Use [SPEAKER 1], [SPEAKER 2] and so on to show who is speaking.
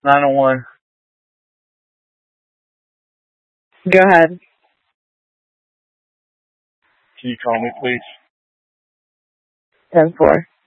[SPEAKER 1] 901.
[SPEAKER 2] Go ahead.
[SPEAKER 1] Can you call me, please?
[SPEAKER 2] 10-4.